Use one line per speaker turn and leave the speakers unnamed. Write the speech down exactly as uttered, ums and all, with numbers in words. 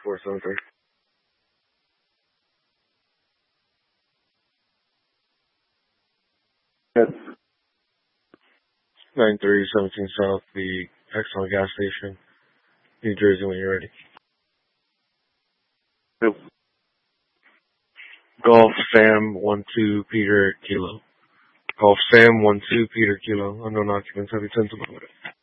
four seven three. nine three seventeen South, the Exxon gas station, New Jersey, when you're ready. Yep. Golf Sam one two Peter Kilo. Golf Sam one two Peter Kilo. Unknown occupants. Have you sent them over?